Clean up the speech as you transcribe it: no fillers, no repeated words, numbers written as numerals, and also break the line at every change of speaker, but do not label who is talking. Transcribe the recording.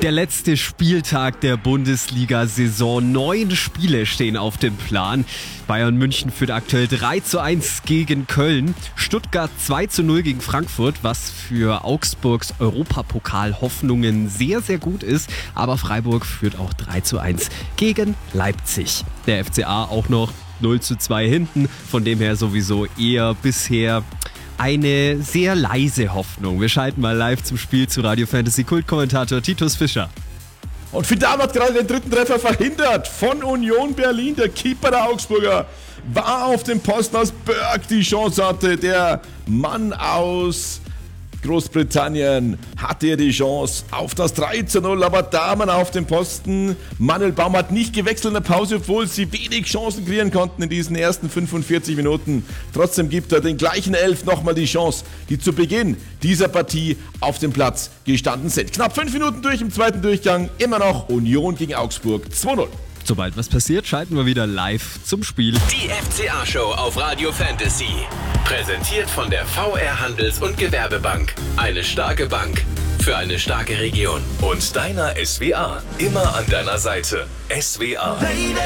Der letzte Spieltag der Bundesliga-Saison. 9 Spiele stehen auf dem Plan. Bayern München führt aktuell 3:1 gegen Köln. Stuttgart 2:0 gegen Frankfurt, was für Augsburgs Europapokal-Hoffnungen sehr, sehr gut ist. Aber Freiburg führt auch 3:1 gegen Leipzig. Der FCA auch noch 0:2 hinten. Von dem her sowieso eher bisher eine sehr leise Hoffnung. Wir schalten mal live zum Spiel zu Radio Fantasy Kultkommentator Titus Fischer.
Und Fidam hat gerade den dritten Treffer verhindert von Union Berlin. Der Keeper der Augsburger war auf dem Posten, als Berg die Chance hatte. Der Mann aus Großbritannien hatte die Chance auf das 3:0, aber Damen auf dem Posten. Manuel Baum hat nicht gewechselt in der Pause, obwohl sie wenig Chancen kreieren konnten in diesen ersten 45 Minuten. Trotzdem gibt er den gleichen Elf nochmal die Chance, die zu Beginn dieser Partie auf dem Platz gestanden sind. Knapp 5 Minuten durch im zweiten Durchgang, immer noch Union gegen Augsburg 2:0.
Sobald was passiert, schalten wir wieder live zum Spiel.
Die FCA-Show auf Radio Fantasy. Präsentiert von der VR Handels- und Gewerbebank. Eine starke Bank für eine starke Region. Und deiner SWA. Immer an deiner Seite. SWA.